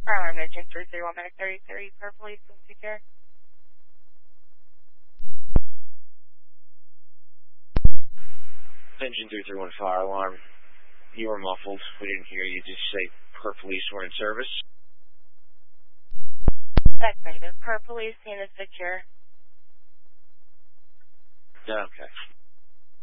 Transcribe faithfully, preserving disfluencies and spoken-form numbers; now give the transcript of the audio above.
Alarm engine three three one minute thirty thirty per police and secure. Engine three three one fire alarm. You were muffled. We didn't hear you. Did you say per police were in service? That's negative. Per police scene is secure. Okay.